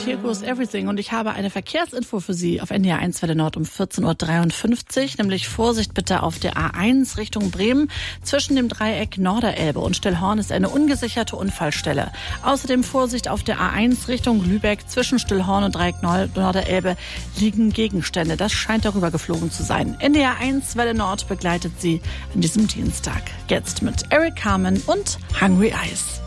Here Goes Everything und ich habe eine Verkehrsinfo für Sie auf NDR 1 Welle Nord um 14.53 Uhr, nämlich Vorsicht bitte auf der A1 Richtung Bremen. Zwischen dem Dreieck Norderelbe und Stillhorn ist eine ungesicherte Unfallstelle. Außerdem Vorsicht auf der A1 Richtung Lübeck. Zwischen Stillhorn und Dreieck Norderelbe liegen Gegenstände. Das scheint darüber geflogen zu sein. NDR 1 Welle Nord begleitet Sie an diesem Dienstag. Jetzt mit Eric Carmen und Hungry Eyes.